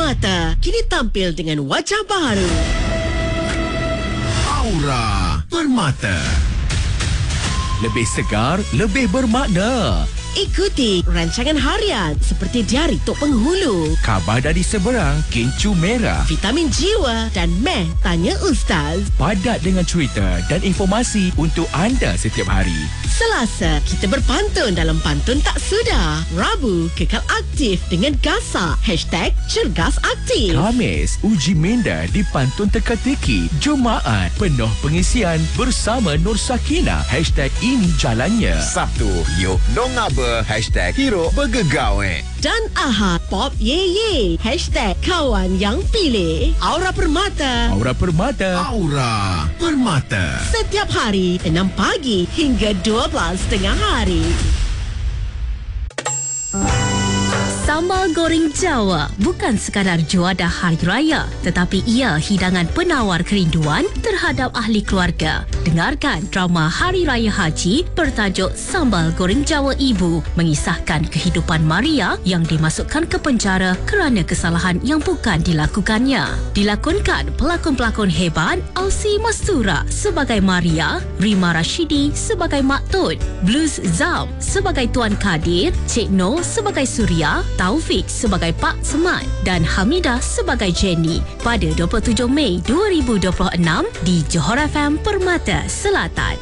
Permata kini tampil dengan wajah baru. Aura Permata. Lebih segar, lebih bermakna. Ikuti rancangan harian seperti Diari Tok Penghulu, Khabar dari Seberang, Kencur Merah. Vitamin Jiwa dan Meh Tanya Ustaz. Padat dengan cerita dan informasi untuk anda setiap hari. Selasa, kita berpantun dalam Pantun Tak Sudah. Rabu, kekal aktif dengan Gasak. #Cergas Aktif. Khamis, uji minda di Pantun Teka-teki. Jumaat, penuh pengisian bersama Nur Sakina. #Ini Jalannya. Sabtu, yuk dong apa? #Hero Bergegawe. Dan Ahad, Pop Ye Ye. #Kawan Yang Pilih. Aura Permata. Aura Permata. Aura Permata. Setiap hari 6 pagi hingga 12 tengah hari. Sambal goreng Jawa bukan sekadar juadah hari raya, tetapi ia hidangan penawar kerinduan terhadap ahli keluarga. Dengarkan drama Hari Raya Haji bertajuk Sambal Goreng Jawa Ibu, mengisahkan kehidupan Maria yang dimasukkan ke penjara kerana kesalahan yang bukan dilakukannya. Dilakonkan pelakon-pelakon hebat Ausi Mastura sebagai Maria, Rima Rashidi sebagai Mak Tut, Blues Zam sebagai Tuan Kadir, Cik Noh sebagai Surya, Taufik sebagai Pak Semat dan Hamidah sebagai Jenny pada 27 Mei 2026 di Johor FM Permata Selatan.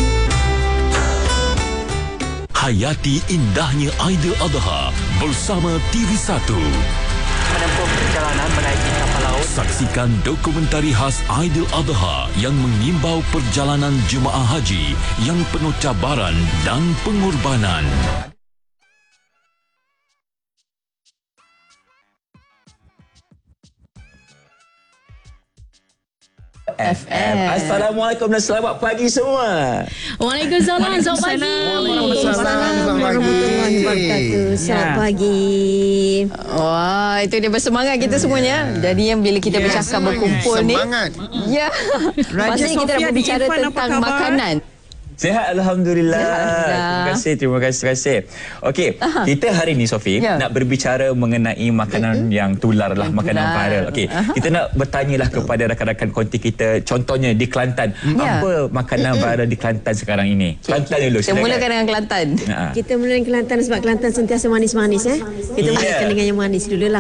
Hayati indahnya Aidiladha bersama TV1. Menempuh perjalanan menaiki kapal laut. Saksikan dokumentari khas Aidiladha yang mengimbau perjalanan jemaah haji yang penuh cabaran dan pengorbanan. FM. Assalamualaikum dan selamat pagi semua. Waalaikumsalam. Selamat pagi. Waalaikumsalam warahmatullahi wabarakatuh. Selamat pagi. Wah, itu dia bersemangat kita semuanya. Jadi yang bila kita bercakap berkumpul ni, ya, maksudnya kita nak berbicara tentang makanan. Sihat Alhamdulillah. Terima kasih. Okey, kita hari ni Sofi nak berbicara mengenai makanan yang tular lah, makanan viral. Okey, kita nak bertanyalah kepada rakan-rakan konti kita, contohnya di Kelantan, apa makanan viral di Kelantan sekarang ini? Kelantan dulu. Kita mulakan dengan Kelantan. Kita mula dengan Kelantan sebab Kelantan sentiasa manis-manis. Kita mulakan dengan yang manis dululah.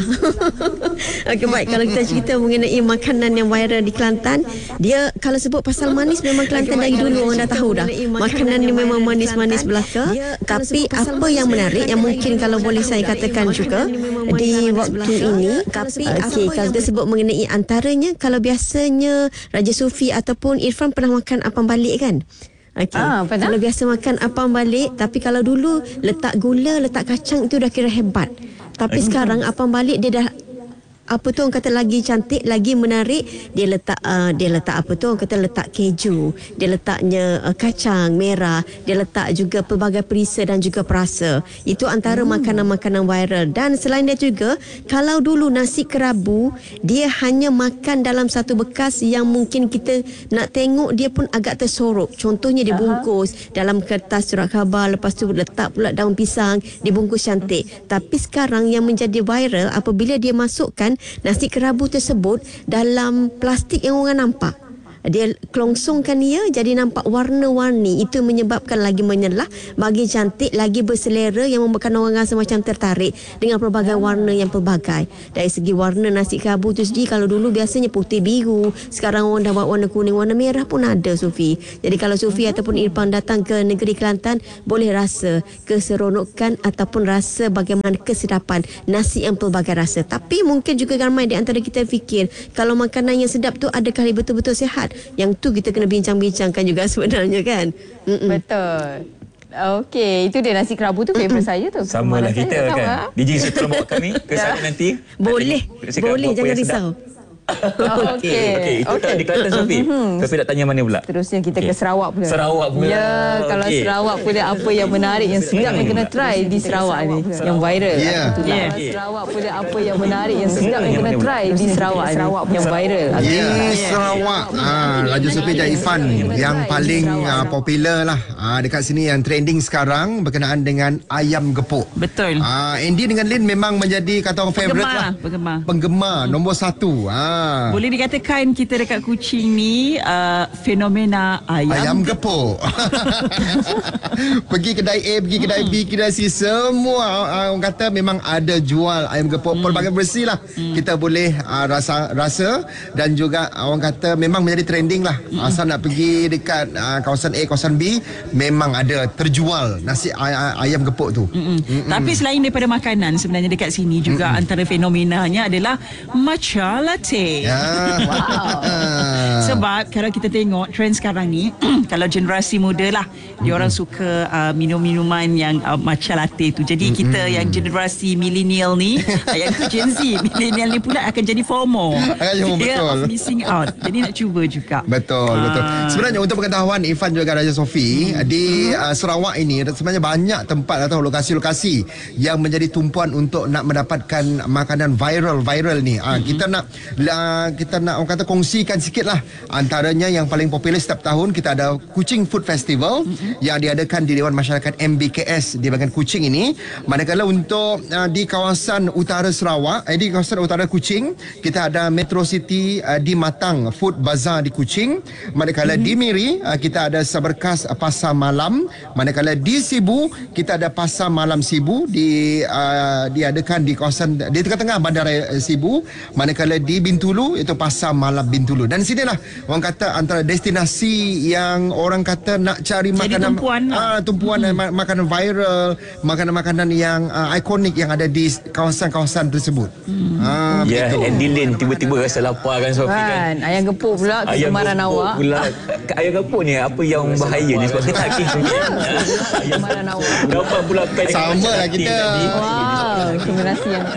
Okey, baik. Kalau kita cerita mengenai makanan yang viral di Kelantan, dia kalau sebut pasal manis memang Kelantan dari dulu orang dah tahu dah. Makanan ni memang manis-manis belaka. Tapi apa yang menarik yang mungkin kalau boleh saya katakan juga di waktu ini, okey, kalau kita sebut mengenai antaranya, kalau biasanya Raja Sufi ataupun Irfan pernah makan apam balik kan? Okay. Kalau biasa makan apam balik, tapi kalau dulu letak gula, letak kacang itu dah kira hebat. Tapi sekarang apam balik dia dah apa tu orang kata lagi cantik, lagi menarik. Dia letak apa tu orang kata letak keju, dia letaknya kacang merah, dia letak juga pelbagai perisa dan juga perasa. Itu antara makanan-makanan viral. Dan selain dia juga, kalau dulu nasi kerabu dia hanya makan dalam satu bekas yang mungkin kita nak tengok dia pun agak tersorok. Contohnya dibungkus dalam kertas surat khabar, lepas tu letak pula daun pisang, dibungkus cantik. Tapi sekarang yang menjadi viral apabila dia masukkan nasi kerabu tersebut dalam plastik yang orang nampak. Dia kelongsongkan ia jadi nampak warna-warni. Itu menyebabkan lagi menyelah, bagi cantik, lagi berselera, yang membuatkan orang rasa macam tertarik dengan pelbagai warna yang pelbagai. Dari segi warna nasi kerabu tu sendiri, kalau dulu biasanya putih biru, sekarang orang dah buat warna kuning, warna merah pun ada, Sufi. Jadi kalau Sufi ataupun Irfan datang ke negeri Kelantan, boleh rasa keseronokan ataupun rasa bagaimana kesedapan nasi yang pelbagai rasa. Tapi mungkin juga ramai di antara kita fikir, kalau makanan yang sedap tu adakah betul-betul sihat? Yang tu kita kena bincang-bincangkan juga sebenarnya kan. Betul. Okey, itu dia nasi kerabu tu favourite saya tu. Sama lah kita kan. DJ tolong bawa kami ke sana nanti. Boleh, jangan risau. Okey. Itu tak di Kelantan, Sofi. Sofi nak tanya mana pula? Terusnya kita ke Sarawak pula. Sarawak pula. Ya, kalau Sarawak pula apa yang menarik, yang sedap yang kena try di Sarawak ni, yang viral. Sarawak pula apa yang menarik, yang sedap yang kena try di Sarawak ni, yang viral. Sarawak. Raja Sofi dan Ifan yang paling popular lah dekat sini, yang trending sekarang berkenaan dengan ayam gepuk. Betul. Andy dengan Lin memang menjadi kata orang favourite lah. Penggemar nombor 1. Boleh dikatakan kita dekat Kuching ni fenomena ayam gepuk. Pergi kedai A, pergi kedai B, kedai C, semua orang kata memang ada jual ayam gepuk. Pelbagai versi lah kita boleh rasa, dan juga orang kata memang menjadi trending lah. Asal nak pergi dekat kawasan A, kawasan B, memang ada terjual nasi ayam gepuk tu. Tapi selain daripada makanan, sebenarnya dekat sini juga antara fenomenanya adalah matcha latte. Sebab kalau kita tengok trend sekarang ni, kalau generasi muda lah, diorang suka minum minuman yang matcha latte tu. Jadi kita yang generasi millennial ni, yang tu Gen Z, millennial ni pula akan jadi FOMO. Dia missing out. Jadi nak cuba juga. Betul. Sebenarnya untuk pengetahuan Ifan juga Raja Sofi, di Sarawak ini sebenarnya banyak tempat atau lokasi-lokasi yang menjadi tumpuan untuk nak mendapatkan makanan viral ni. Kita nak orang kata kongsikan sikit lah. Antaranya yang paling popular setiap tahun, kita ada Kuching Food Festival yang diadakan di Dewan Masyarakat MBKS di bahagian Kuching ini. Manakala untuk di kawasan utara Sarawak, di kawasan utara Kuching, kita ada Metro City di Matang Food Bazaar di Kuching. Manakala di Miri kita ada Saberkas Pasar Malam. Manakala di Sibu kita ada Pasar Malam Sibu diadakan di kawasan di tengah-tengah bandar Sibu. Manakala di Bintulu itu Pasar Malam Bintulu. Dan sinilah orang kata antara destinasi yang orang kata nak cari makanan tumpuan makanan viral, makanan-makanan yang ikonik yang ada di kawasan-kawasan tersebut. Andy Lin tiba-tiba rasa lapar kan, Sofi kan? Ayam gepuk pula kegemaran awak. Ayam gepuk ni apa yang bahaya ni sebab kita kegemaran awak. Dapat pula sama lah kita. Generasi yang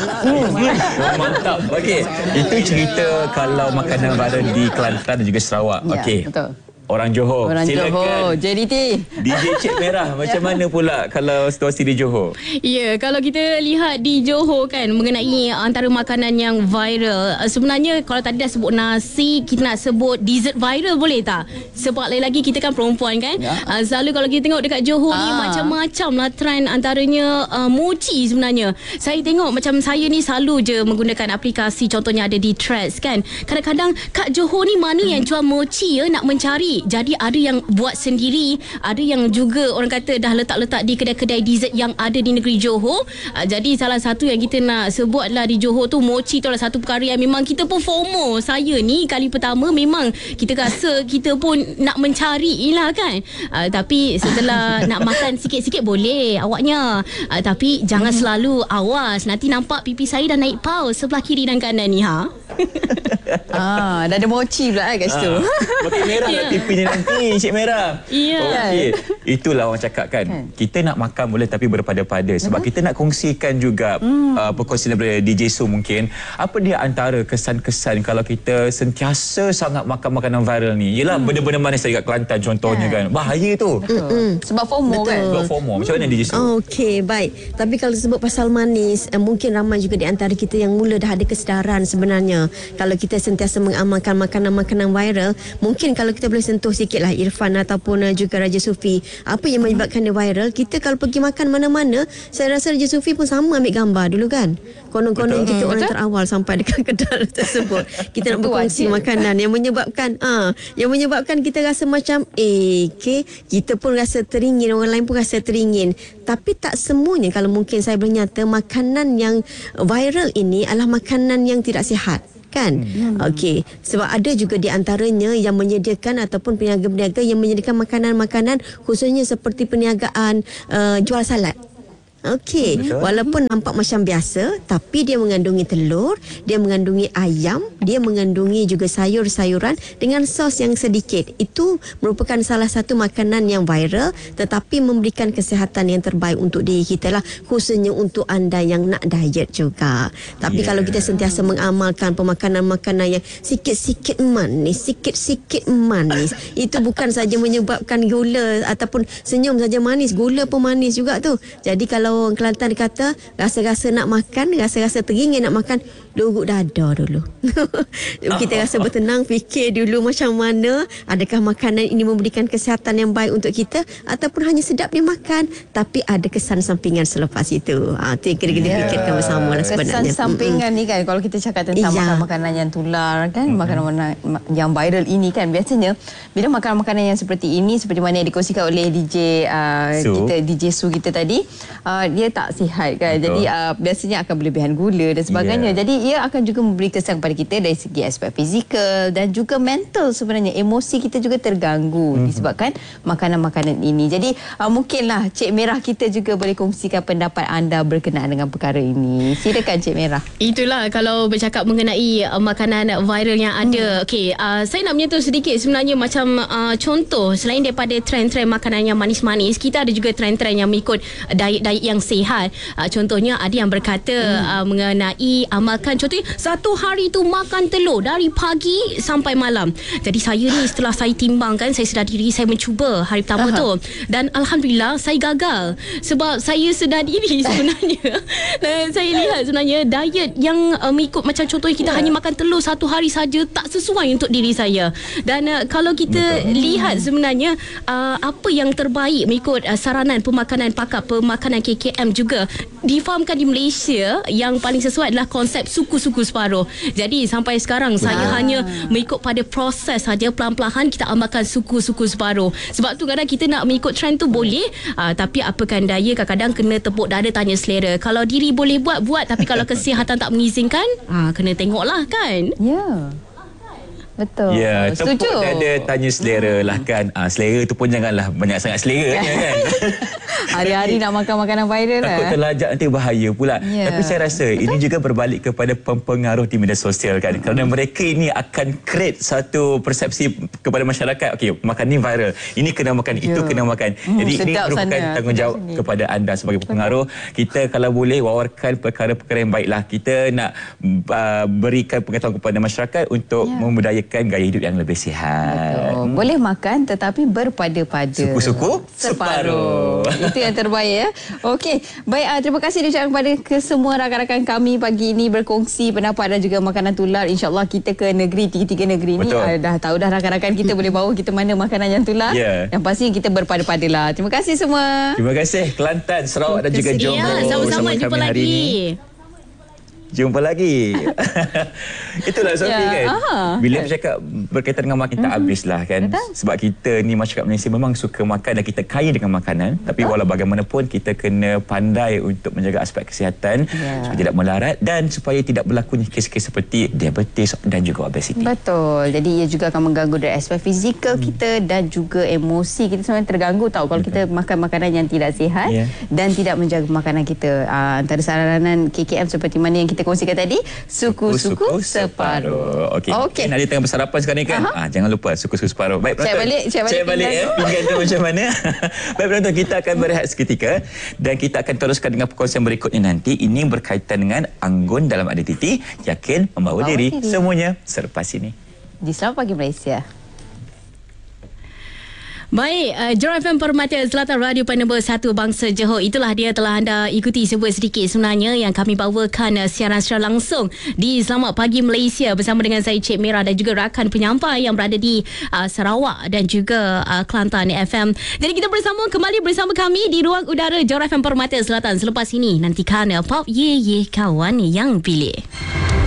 mantap. Okey, itu cerita kalau makanan viral di Kelantan dan juga Sarawak. Okey. Betul. Orang Johor. Silakan. JDT. DJ Cik Merah, macam mana pula kalau situasi di Johor? Ya, kalau kita lihat di Johor kan, mengenai antara makanan yang viral, sebenarnya kalau tadi dah sebut nasi, kita nak sebut dessert viral boleh tak? Sebab lagi kita kan perempuan kan. Selalu kalau kita tengok dekat Johor ni macam-macam lah trend, antaranya mochi sebenarnya. Saya tengok macam saya ni selalu je menggunakan aplikasi, contohnya ada di Threads kan. Kadang-kadang kat Johor ni mana yang jual mochi nak mencari. Jadi ada yang buat sendiri, ada yang juga orang kata dah letak-letak di kedai-kedai dessert yang ada di negeri Johor. Jadi salah satu yang kita nak sebutlah di Johor tu, mochi tu adalah satu perkara yang memang kita pun FOMO. Saya ni kali pertama memang kita rasa kita pun nak mencari lah kan. Tapi setelah nak makan sikit-sikit boleh awaknya. Tapi jangan selalu, awas nanti nampak pipi saya dah naik paus sebelah kiri dan kanan ni dah ada mochi pula kat situ. Makin merah lah pipinya nanti, Cik Merah. Okey. Itulah orang cakap kan. Kita nak makan boleh tapi berpada-pada. Sebab kita nak kongsikan juga perkongsian daripada DJ Su mungkin. Apa dia antara kesan-kesan kalau kita sentiasa sangat makan makanan viral ni? Yelah benda-benda manis dekat Kelantan contohnya kan. Bahaya tu. Sebab FOMO kan. Sebab FOMO. Macam mana DJ Su? Okey, baik. Tapi kalau sebut pasal manis, mungkin ramai juga di antara kita yang mula dah ada kesedaran sebenarnya. Kalau kita sentiasa mengamalkan makanan-makanan viral, mungkin kalau kita boleh sentuh sikitlah Irfan ataupun juga Raja Sufi, apa yang menyebabkan dia viral. Kita kalau pergi makan mana-mana, saya rasa Raja Sufi pun sama ambil gambar dulu kan. Konon-konon kita orang terawal sampai dekat kedai tersebut. Kita nak berkongsi makanan yang menyebabkan kita rasa macam kita pun rasa teringin, orang lain pun rasa teringin. Tapi tak semuanya, kalau mungkin saya boleh nyata, makanan yang viral ini adalah makanan yang tidak sihat kan. Okey, sebab ada juga di antaranya yang menyediakan ataupun peniaga-peniaga yang menyediakan makanan-makanan khususnya seperti perniagaan jual salad. Okey, walaupun nampak macam biasa, tapi dia mengandungi telur, dia mengandungi ayam, dia mengandungi juga sayur-sayuran dengan sos yang sedikit. Itu merupakan salah satu makanan yang viral tetapi memberikan kesihatan yang terbaik untuk diri kita lah, khususnya untuk anda yang nak diet juga. Tapi kalau kita sentiasa mengamalkan pemakanan-makanan yang sikit-sikit manis, itu bukan saja menyebabkan gula ataupun senyum saja manis, gula pun manis juga tu. Jadi kalau orang Kelantan kata rasa-rasa nak makan, rasa-rasa teringin nak makan, luruk dada dulu. Kita rasa bertenang, fikir dulu macam mana, adakah makanan ini memberikan kesihatan yang baik untuk kita ataupun hanya sedap dimakan tapi ada kesan sampingan selepas itu. Itu yang kena fikirkan bersama lah sebenarnya. Kesan sampingan ni kan, kalau kita cakap tentang makanan yang tular kan, makanan yang viral ini kan, biasanya bila makanan-makanan yang seperti ini, seperti mana yang dikongsikan oleh DJ kita, DJ Su kita tadi, dia tak sihat kan. Jadi biasanya akan berlebihan gula dan sebagainya. Jadi ia akan juga memberi kesan kepada kita dari segi aspek fizikal dan juga mental sebenarnya. Emosi kita juga terganggu disebabkan makanan-makanan ini. Jadi mungkinlah Cik Merah kita juga boleh kongsikan pendapat anda berkenaan dengan perkara ini. Silakan Cik Merah. Itulah kalau bercakap mengenai makanan viral yang ada. Okey, saya nak menyentuh sedikit sebenarnya macam contoh, selain daripada trend-trend makanan yang manis-manis, kita ada juga trend-trend yang mengikut diet-diet yang sihat. Contohnya ada yang berkata mengenai amalkan, contohnya satu hari tu makan telur dari pagi sampai malam. Jadi saya ni setelah saya timbangkan, saya sedar diri, saya mencuba hari pertama tu dan alhamdulillah saya gagal sebab saya sedar diri sebenarnya. Dan saya lihat sebenarnya diet yang mengikut macam contohnya kita hanya makan telur satu hari saja tak sesuai untuk diri saya. Dan kalau kita lihat sebenarnya apa yang terbaik mengikut saranan pemakanan pakar pemakanan KKM juga difahamkan di Malaysia, yang paling sesuai adalah konsep suku-suku separuh. Jadi sampai sekarang saya hanya mengikut pada proses saja, pelan-pelan kita amalkan suku-suku separuh. Sebab tu kadang kita nak mengikut trend tu boleh, tapi apakan daya, kadang-kadang kena tepuk dada tanya selera. Kalau diri boleh buat, tapi kalau kesihatan tak mengizinkan, kena tengoklah kan. Betul. Ya, tepuk dada tanya selera lah kan. Selera tu pun janganlah banyak sangat selera kan. Hari-hari nak makan makanan viral lah. Takut terlajak nanti bahaya pula. Tapi saya rasa ini juga berbalik kepada pempengaruh di media sosial kan. Kerana mereka ini akan create satu persepsi kepada masyarakat. Okey, makan ni viral, ini kena makan, itu kena makan. Jadi ini merupakan tanggungjawab kepada anda sebagai pengaruh. Kita kalau boleh wawarkan perkara-perkara yang baiklah. Kita nak berikan pengetahuan kepada masyarakat untuk membudayakan gaya hidup yang lebih sihat. Boleh makan tetapi berpada-pada. Suku-suku separuh. Itu yang terbaik ya. Okey, baik, terima kasih diucapkan kepada kesemua rakan-rakan kami pagi ini berkongsi pendapat dan juga makanan tular. InsyaAllah kita ke negeri, tiga-tiga negeri ni dah tahu dah rakan-rakan kita boleh bawa kita mana makanan yang tular. Yang pasti kita berpada-pada lah. Terima kasih semua. Terima kasih Kelantan, Sarawak dan juga Johor. Sama-sama, jumpa lagi. Jumpa lagi. Itulah Sophie kan. Bila bercakap berkaitan dengan makan tak habislah kan. Sebab kita ni masyarakat Malaysia memang suka makan dan kita kaya dengan makanan. Tapi walau bagaimanapun kita kena pandai untuk menjaga aspek kesihatan supaya tidak melarat dan supaya tidak berlakunya kes-kes seperti diabetes dan juga obesiti. Betul. Jadi ia juga akan mengganggu dari aspek fizikal kita dan juga emosi kita sebenarnya terganggu tahu kalau kita makan makanan yang tidak sihat dan tidak menjaga makanan kita. Antara saranan KKM seperti mana yang kita kongsikan tadi, suku-suku separuh. Okey. Nadia tengah bersarapan sekarang ni kan. Jangan lupa suku-suku separuh. Baik, Cek balik pinggan tu macam mana. Baik penonton, kita akan berehat seketika dan kita akan teruskan dengan perkongsian berikutnya nanti. Ini berkaitan dengan anggun dalam identiti, yakin membawa diri. Semuanya selepas ini di Selamat Pagi Malaysia. Baik, Johor FM Permata Selatan, Radio Penerbang 1 Bangsa Johor. Itulah dia telah anda ikuti sedikit sebenarnya yang kami bawakan siaran secara langsung di Selamat Pagi Malaysia bersama dengan saya Cik Merah dan juga rakan penyampai yang berada di Sarawak dan juga Kelantan FM. Jadi kita kembali bersama kami di ruang udara Johor FM Permata Selatan. Selepas ini nantikan Pop Ye Ye Kawan Yang Pilih.